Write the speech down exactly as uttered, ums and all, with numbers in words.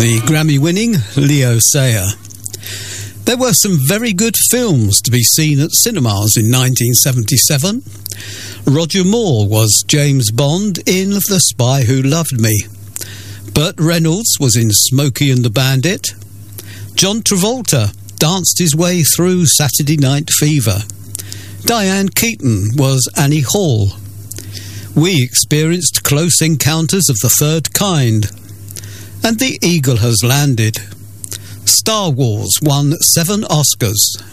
the Grammy-winning Leo Sayer. There were some very good films to be seen at cinemas in nineteen seventy-seven. Roger Moore was James Bond in The Spy Who Loved Me. Burt Reynolds was in Smokey and the Bandit. John Travolta danced his way through Saturday Night Fever. Diane Keaton was Annie Hall. We experienced Close Encounters of the Third Kind. And The Eagle Has Landed. Star Wars won seven Oscars.